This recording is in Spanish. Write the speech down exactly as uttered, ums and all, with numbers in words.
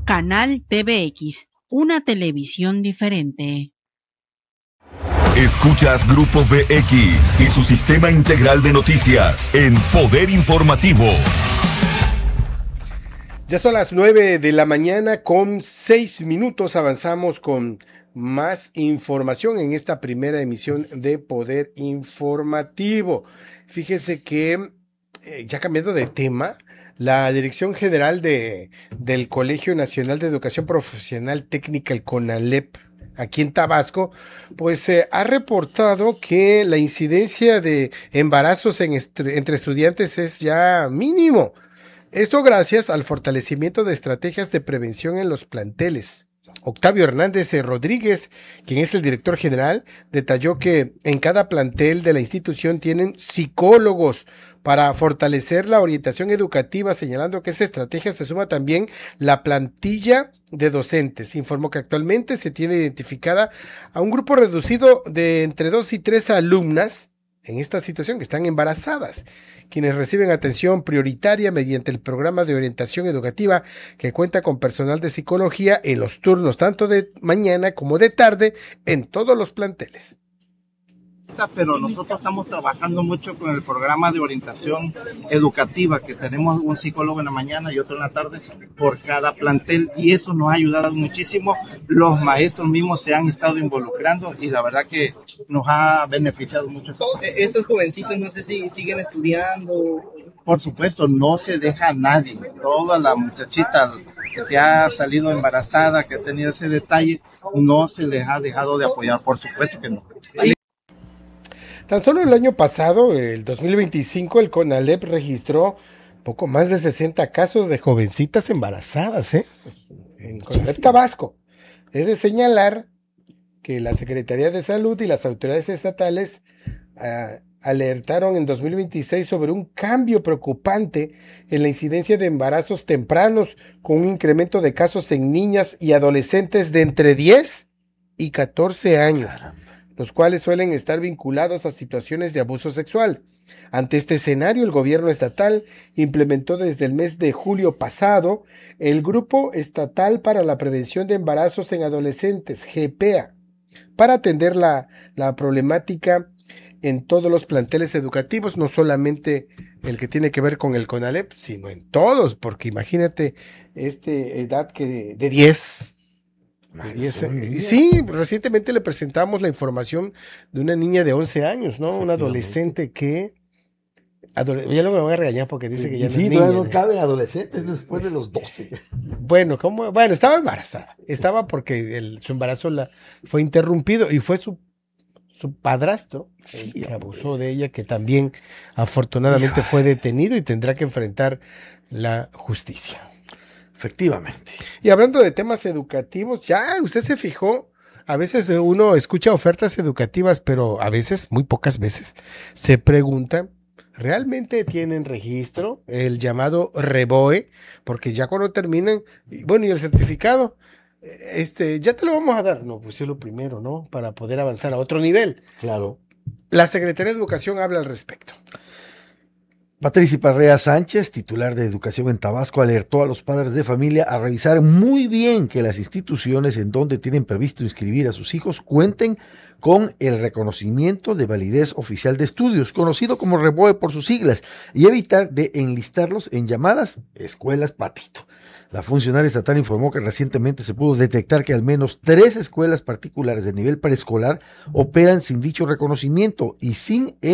Canal T V X, una televisión diferente. Escuchas Grupo V X y su sistema integral de noticias en Poder Informativo. Ya son las nueve de la mañana con seis minutos. Avanzamos con más información en esta primera emisión de Poder Informativo. Fíjese que, eh, ya cambiando de tema, la Dirección General de, del Colegio Nacional de Educación Profesional Técnica, el CONALEP, aquí en Tabasco, pues eh, ha reportado que la incidencia de embarazos en estre- entre estudiantes es ya mínimo. Esto gracias al fortalecimiento de estrategias de prevención en los planteles. Octavio Hernández Rodríguez, quien es el director general, detalló que en cada plantel de la institución tienen psicólogos para fortalecer la orientación educativa, señalando que esta estrategia se suma también la plantilla de docentes. Informó que actualmente se tiene identificada a un grupo reducido de entre dos y tres alumnas en esta situación que están embarazadas, quienes reciben atención prioritaria mediante el programa de orientación educativa que cuenta con personal de psicología en los turnos tanto de mañana como de tarde en todos los planteles. Pero nosotros estamos trabajando mucho con el programa de orientación educativa, que tenemos un psicólogo en la mañana y otro en la tarde por cada plantel, y eso nos ha ayudado muchísimo. Los maestros mismos se han estado involucrando y la verdad que nos ha beneficiado mucho. Estos jovencitos no sé si siguen estudiando. Por supuesto, no se deja a nadie. Toda la muchachita que te ha salido embarazada, que ha tenido ese detalle, no se les ha dejado de apoyar, por supuesto que no. Tan solo el año pasado, el dos mil veinticinco, el CONALEP registró poco más de sesenta casos de jovencitas embarazadas, ¿eh? En CONALEP Tabasco. Es de señalar que la Secretaría de Salud y las autoridades estatales uh, alertaron en dos mil veintiséis sobre un cambio preocupante en la incidencia de embarazos tempranos, con un incremento de casos en niñas y adolescentes de entre diez y catorce años. Caramba. Los cuales suelen estar vinculados a situaciones de abuso sexual. Ante este escenario, el gobierno estatal implementó desde el mes de julio pasado el Grupo Estatal para la Prevención de Embarazos en Adolescentes, G P A, para atender la, la problemática en todos los planteles educativos, no solamente el que tiene que ver con el CONALEP, sino en todos, porque imagínate, este edad que de, de diez... Y sí, recientemente le presentamos la información de una niña de once años, ¿no? Una adolescente que... Adole... Ya lo me voy a regañar porque dice que ya sí, no es niña. Sí, no cabe adolescentes después de los doce. Bueno, ¿cómo? Bueno, estaba embarazada. Estaba porque el, su embarazo la, fue interrumpido y fue su, su padrastro sí, el que abusó de ella, que también afortunadamente Hija. fue detenido y tendrá que enfrentar la justicia. Efectivamente. Y hablando de temas educativos, ya usted se fijó, a veces uno escucha ofertas educativas, pero a veces, muy pocas veces, se pregunta, ¿realmente tienen registro? El llamado REBOE, porque ya cuando terminan, bueno, y el certificado, este, ya te lo vamos a dar. No, pues es lo primero, ¿no? Para poder avanzar a otro nivel. Claro. La Secretaría de Educación habla al respecto. Patricia Parrea Sánchez, titular de Educación en Tabasco, alertó a los padres de familia a revisar muy bien que las instituciones en donde tienen previsto inscribir a sus hijos cuenten con el reconocimiento de validez oficial de estudios, conocido como REBOE por sus siglas, y evitar de enlistarlos en llamadas escuelas patito. La funcionaria estatal informó que recientemente se pudo detectar que al menos tres escuelas particulares de nivel preescolar operan sin dicho reconocimiento y sin el